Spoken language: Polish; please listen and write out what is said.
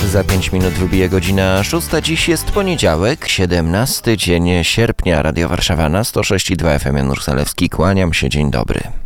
Za 5 minut wybije godzina 6. Dziś jest poniedziałek, 17 dzień sierpnia. Radio Warszawa na 106,2 FM. Jan Ursalewski. Kłaniam się, dzień dobry.